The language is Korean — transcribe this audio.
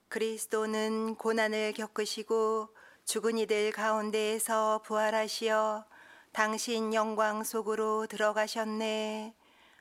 그리스도는 고난을 겪으시고 죽은 이들 가운데에서 부활하시어 당신 영광 속으로 들어가셨네.